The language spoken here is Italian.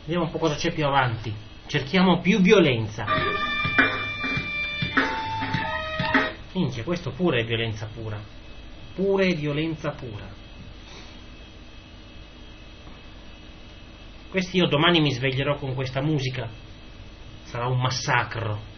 Vediamo un po' cosa c'è più avanti. Cerchiamo più violenza. Minchia, questo pure è violenza pura. Pure violenza pura. Questi io domani mi sveglierò con questa musica. Sarà un massacro.